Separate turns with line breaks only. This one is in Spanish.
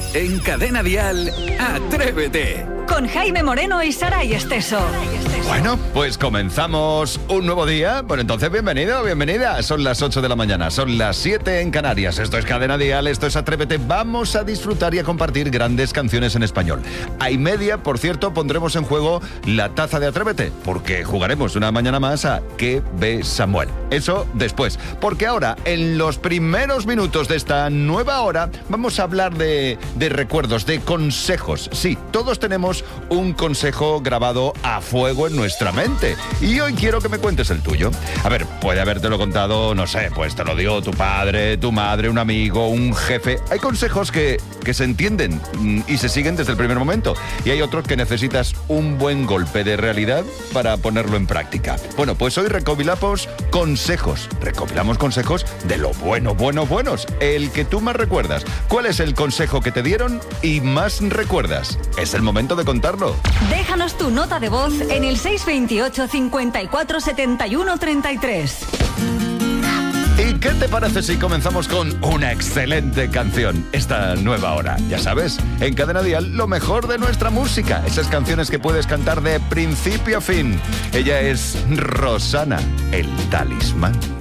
En Cadena Dial, Atrévete.
Con Jaime Moreno y Saray Esteso.
Bueno, pues comenzamos un nuevo día. Bueno, entonces bienvenido, bienvenida. Son las 8 de la mañana, son las 7 en Canarias. Esto es Cadena Dial, esto es Atrévete. Vamos a disfrutar y a compartir grandes canciones en español. A y media, por cierto, pondremos en juego la taza de Atrévete, porque jugaremos una mañana más a ¿Qué ve Samuel? Eso después, porque ahora, en los primeros minutos de esta nueva hora, vamos a hablar de recuerdos, de consejos. Sí, todos tenemos un consejo grabado a fuego en nuestra mente. Y hoy quiero que me cuentes el tuyo. A ver, puede habértelo contado, no sé, pues te lo dio tu padre, tu madre, un amigo, un jefe. Hay consejos que se entienden y se siguen desde el primer momento. Y hay otros que necesitas un buen golpe de realidad para ponerlo en práctica. Bueno, pues hoy recopilamos consejos. Recopilamos consejos de lo buenos. El que tú más recuerdas. ¿Cuál es el consejo que te dieron y más recuerdas? Es el momento de contarlo.
Déjanos tu nota de voz en el 628 54 71 33.
¿Y qué te parece si comenzamos con una excelente canción esta nueva hora? Ya sabes, en Cadena Dial, lo mejor de nuestra música. Esas canciones que puedes cantar de principio a fin. Ella es Rosana, el talismán.